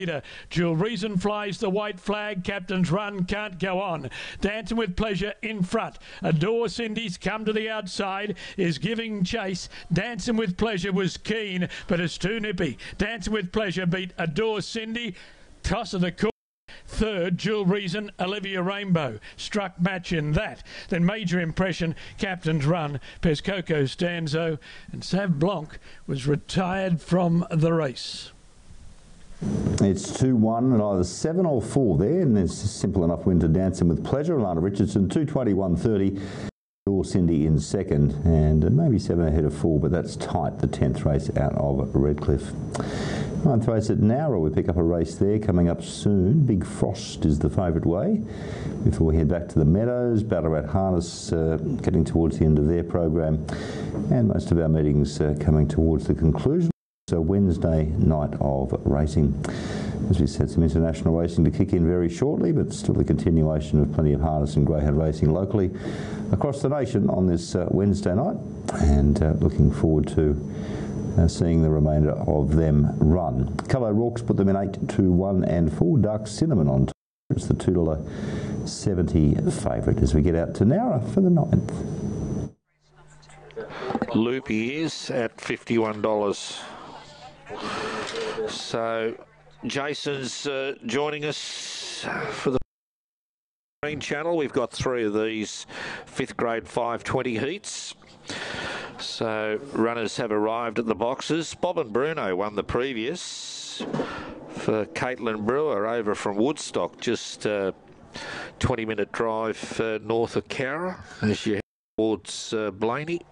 Jewel Reason flies the white flag. Captain's Run can't go on. Dancing with Pleasure in front. Adore Cindy's come to the outside, is giving chase. Dancing with Pleasure was keen, but it's too nippy. Dancing with Pleasure beat Adore Cindy. Toss of the court. Third, Jewel Reason, Olivia Rainbow. Struck match in that. Then Major Impression, Captain's Run, Pescoco Stanzo, and Sav Blanc was retired from the race. It's 2-1 and either 7 or 4 there, and it's a simple enough win to Dancing with Pleasure. Alana Richardson, 2:21.30. Adore Cindy in second, and maybe 7 ahead of 4, but that's tight. The 10th race out of Redcliffe. 9th race at Nowra, we pick up a race there coming up soon. Big Frost is the favourite way. Before we head back to the Meadows, Ballarat Harness getting towards the end of their program, and most of our meetings coming towards the conclusion. So Wednesday night of racing. As we said, some international racing to kick in very shortly, but still a continuation of plenty of harness and greyhound racing locally across the nation on this Wednesday night, and looking forward to seeing the remainder of them run. Cub O'Rourke's put them in 8, 2, 1 and 4. Dark Cinnamon on top. It's the $2.70 favourite as we get out to Nowra for the 9th. Loopy is at $51. So Jason's joining us for the Green Channel. We've got 3 of these 5th grade 520 heats. So runners have arrived at the boxes. Bob and Bruno won the previous for Caitlin Brewer over from Woodstock, just a 20-minute drive north of Cowra as you head towards Blaney.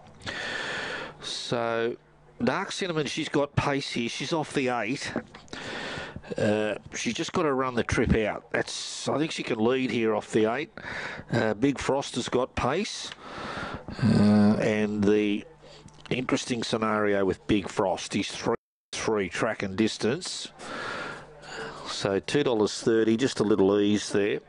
So Dark Cinnamon, she's got pace here. She's off the 8. She's just got to run the trip out. I think she can lead here off the 8. Big Frost has got pace. And the interesting scenario with Big Frost, he's 3 track and distance. So $2.30, just a little ease there.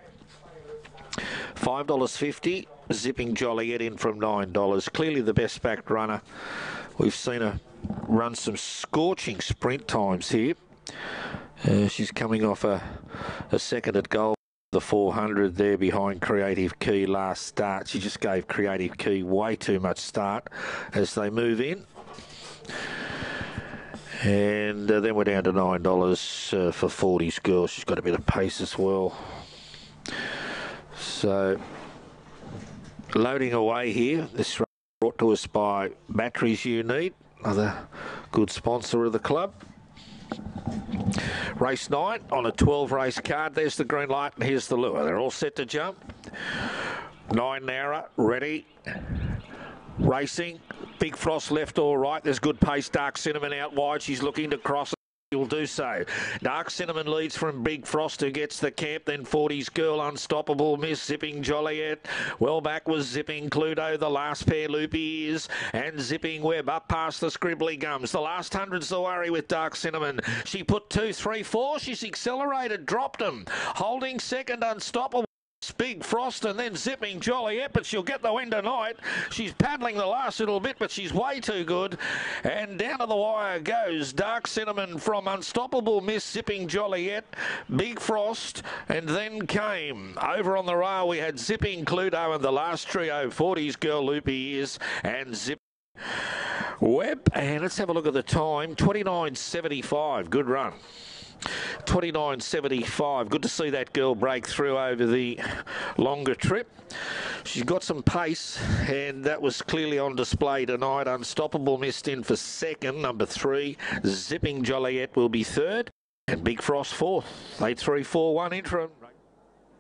$5.50, Zipping Joliet in from $9. Clearly the best backed runner. We've seen her run some scorching sprint times here. She's coming off a second at goal. The 400 there behind Creative Key last start. She just gave Creative Key way too much start as they move in. And then we're down to $9 for 40's Girl. She's got a bit of pace as well. So loading away here. This brought to us by Batteries You Need, another good sponsor of the club. Race 9 on a 12-race card. There's the green light and here's the lure. They're all set to jump. 9 Nowra, ready. Racing. Big Frost left or right. There's good pace. Dark Cinnamon out wide. She's looking to cross. You'll do so. Dark Cinnamon leads from Big Frost, who gets the camp. Then 40's Girl, Unstoppable Miss, Zipping Joliet. Well back was Zipping Cluedo. The last pair, Loopy Ears, and Zipping Web up past the Scribbly Gums. The last 100's the worry with Dark Cinnamon. She put 2, 3, 4. She's accelerated, dropped them. Holding second, Unstoppable. Big Frost and then Zipping Joliet, but she'll get the win tonight. She's paddling the last little bit, but she's way too good. And down to the wire goes Dark Cinnamon from Unstoppable Miss, Zipping Joliet, Big Frost, and then came over on the rail. We had Zipping Cluedo and the last trio, 40's Girl, Loopy Ears, and Zipping Web. And let's have a look at the time, 29.75. Good run. 29.75. Good to see that girl break through over the longer trip. She's got some pace, and that was clearly on display tonight. Unstoppable missed in for second, number 3. Zipping Joliet will be third, and Big Frost fourth. 8-3-4-1 interim.